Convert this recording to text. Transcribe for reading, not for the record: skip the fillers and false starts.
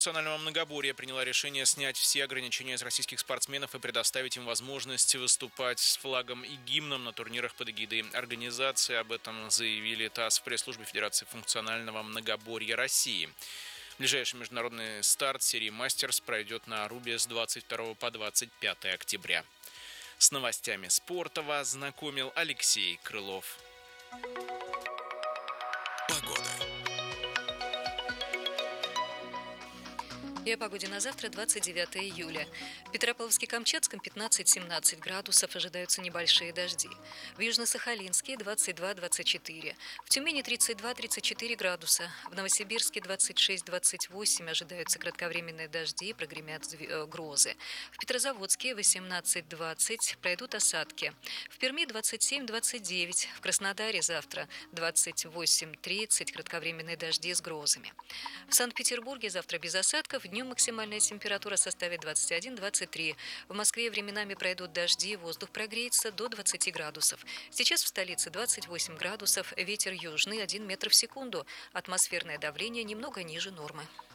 Национального многоборья приняла решение снять все ограничения с российских спортсменов и предоставить им возможность выступать с флагом и гимном на турнирах под эгидой организации. Об этом заявили ТАСС в пресс-службе Федерации функционального многоборья России. Ближайший международный старт серии «Мастерс» пройдет на Арубе с 22 по 25 октября. С новостями спорта вас знакомил Алексей Крылов. И о погоде на завтра, 29 июля. В Петропавловске-Камчатском 15-17 градусов, ожидаются небольшие дожди. В Южно-Сахалинске 22-24. В Тюмени 32-34 градуса. В Новосибирске 26-28 ожидаются кратковременные дожди, прогремят грозы. В Петрозаводске 18-20 пройдут осадки. В Перми 27-29. В Краснодаре завтра 28-30 кратковременные дожди с грозами. В Санкт-Петербурге завтра без осадков. Днем максимальная температура составит 21-23. В Москве временами пройдут дожди, воздух прогреется до 20 градусов. Сейчас в столице 28 градусов, ветер южный 1 метр в секунду. Атмосферное давление немного ниже нормы.